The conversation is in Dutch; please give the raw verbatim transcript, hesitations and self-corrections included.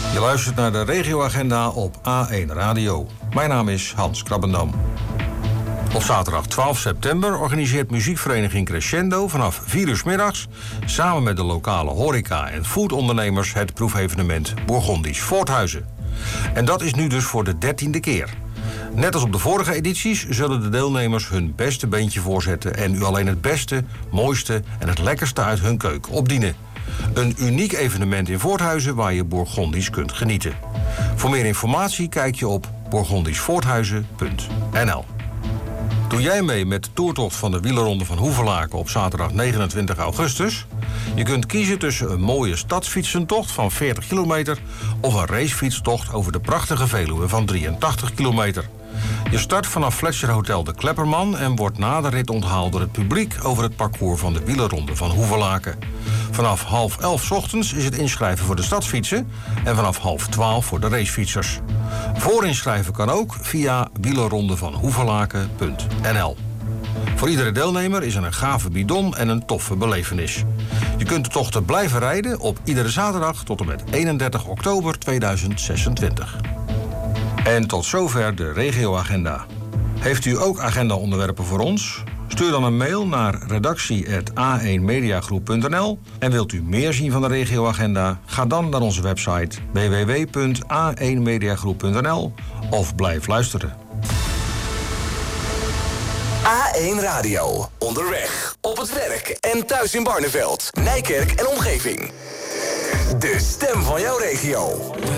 Je luistert naar de regioagenda op A één Radio. Mijn naam is Hans Krabbendam. Op zaterdag twaalf september organiseert muziekvereniging Crescendo vanaf vier uur 's middags samen met de lokale horeca- en foodondernemers het proefevenement Bourgondisch Voorthuizen. En dat is nu dus voor de dertiende keer. Net als op de vorige edities zullen de deelnemers hun beste beentje voorzetten en u alleen het beste, mooiste en het lekkerste uit hun keuken opdienen. Een uniek evenement in Voorthuizen waar je Bourgondisch kunt genieten. Voor meer informatie kijk je op bourgondisch voorthuizen punt n l. Doe jij mee met de toertocht van de wielerronde van Hoevelaken op zaterdag negenentwintig augustus? Je kunt kiezen tussen een mooie stadsfietsentocht van veertig kilometer of een racefietstocht over de prachtige Veluwe van drieëntachtig kilometer. Je start vanaf Fletcher Hotel de Klepperman en wordt na de rit onthaald door het publiek over het parcours van de wielerronde van Hoevelaken. Vanaf half elf 's ochtends is het inschrijven voor de stadsfietsen en vanaf half twaalf voor de racefietsers. Voorinschrijven kan ook via wielerrondevanhoevelaken punt n l. Voor iedere deelnemer is er een gave bidon en een toffe belevenis. Je kunt de tochten blijven rijden op iedere zaterdag tot en met eenendertig oktober tweeduizend zesentwintig. En tot zover de regioagenda. Heeft u ook agendaonderwerpen voor ons? Stuur dan een mail naar redactie apenstaartje a één mediagroep punt n l. En wilt u meer zien van de regioagenda? Ga dan naar onze website w w w punt a één mediagroep punt n l of blijf luisteren. A één Radio. Onderweg, op het werk en thuis in Barneveld, Nijkerk en omgeving. De stem van jouw regio.